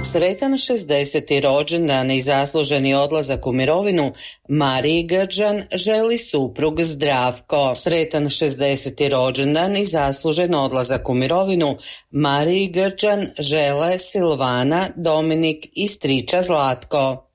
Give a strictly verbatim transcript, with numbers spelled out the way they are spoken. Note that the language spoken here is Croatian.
Sretan šezdeseti rođendan i zasluženi odlazak u mirovinu Mariji Grđan želi suprug Zdravko. Sretan šezdeseti rođendan i zaslužen odlazak u mirovinu Mariji Grđan žele Silvana, Dominik i striča Zlatko.